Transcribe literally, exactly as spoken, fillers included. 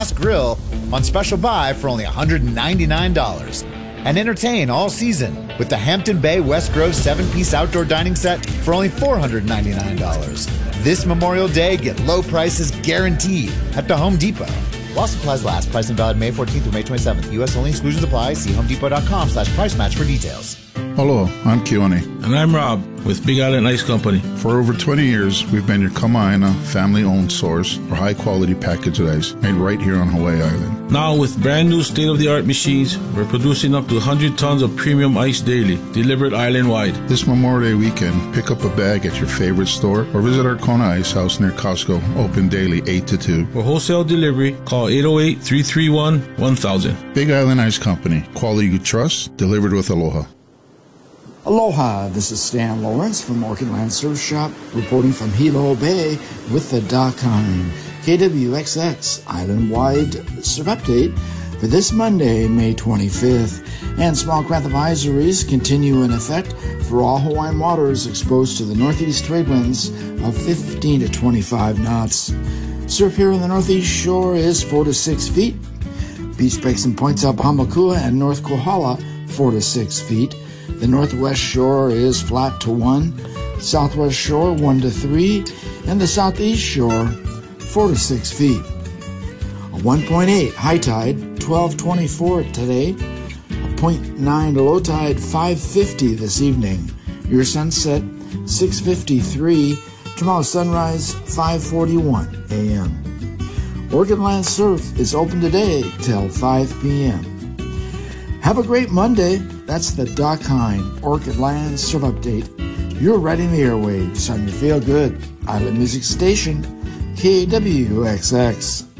Grill on special buy for only one hundred ninety-nine dollars. And entertain all season with the Hampton Bay West Grove seven-piece outdoor dining set for only four hundred ninety-nine dollars. This Memorial Day, get low prices guaranteed at the Home Depot. While supplies last, pricing valid May fourteenth through May twenty-seventh. U S only, exclusions apply. See homedepot.com slash price match for details. Hello, I'm Keone. And I'm Rob with Big Island Ice Company. For over twenty years, we've been your Kama'aina family-owned source for high-quality packaged ice made right here on Hawaii Island. Now, with brand new state-of-the-art machines, we're producing up to one hundred tons of premium ice daily, delivered island-wide. This Memorial Day weekend, pick up a bag at your favorite store or visit our Kona Ice House near Costco, open daily eight to two. For wholesale delivery, call eight oh eight, three three one, one thousand. Big Island Ice Company. Quality you trust, delivered with aloha. Aloha, this is Stan Lawrence from Orchid Land Surf Shop, reporting from Hilo Bay with the Dakine K W X X Island-wide Surf Update for this Monday, May twenty-fifth. And small craft advisories continue in effect for all Hawaiian waters exposed to the northeast trade winds of fifteen to twenty-five knots. Surf here on the northeast shore is four to six feet. Beach breaks and points up Hamakua and North Kohala, four to six feet. The northwest shore is flat to one, southwest shore one to three, and the southeast shore four to six feet. A one point eight high tide, twelve twenty-four today. A zero point nine low tide, five fifty this evening. Your sunset, six fifty-three. Tomorrow's sunrise, five forty-one a.m. Orchid Land Surf is open today till five p.m. Have a great Monday. That's the Dakine Orchid Land Surf Update. You're riding the airwaves on your feel-good island music station, K W X X.